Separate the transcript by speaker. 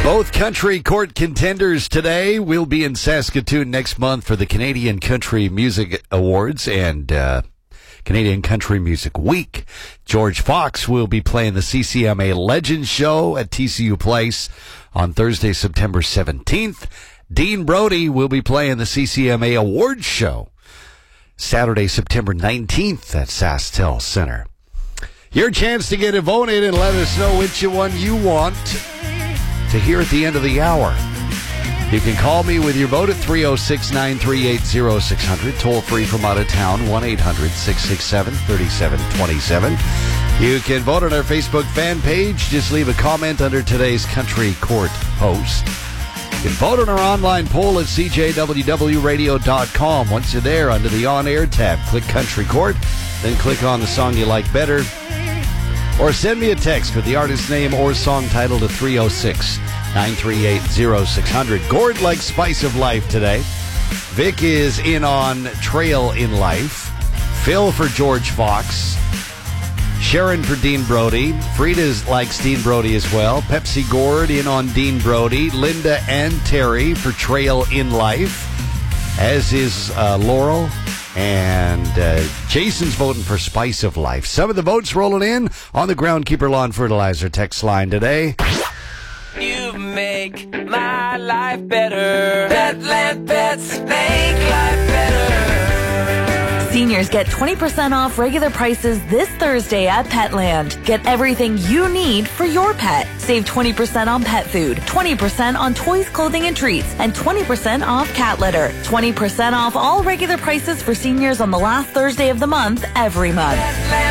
Speaker 1: Both country court contenders today will be in Saskatoon next month for the Canadian Country Music Awards and Canadian Country Music Week. George Fox will be playing the CCMA Legends Show at TCU Place on Thursday, September 17th. Dean Brody will be playing the CCMA Awards Show Saturday, September 19th at SaskTel Center. Your chance to get it voted and let us know which one you want to hear at the end of the hour. You can call me with your vote at 306-938-0600. Toll free from out of town, 1-800-667-3727. You can vote on our Facebook fan page. Just leave a comment under today's Country Court post. You can vote on our online poll at cjwwradio.com. Once you're there, under the On-Air tab, click Country Court, then click on the song you like better. Or send me a text with the artist name or song title to 306-938-0600. Gord likes Spice of Life today. Vic is in on Trail in Life. Phil for George Fox. Sharon for Dean Brody. Frida likes Dean Brody as well. Pepsi Gord in on Dean Brody. Linda and Terry for Trail in Life, as is Laurel. And Jason's voting for Spice of Life. Some of the votes rolling in on the Groundkeeper Lawn Fertilizer text line today.
Speaker 2: You make my life better. Petland Pets make life better.
Speaker 3: Seniors get 20% off regular prices this Thursday at Petland. Get everything you need for your pet. Save 20% on pet food, 20% on toys, clothing, and treats, and 20% off cat litter. 20% off all regular prices for seniors on the last Thursday of the month every month.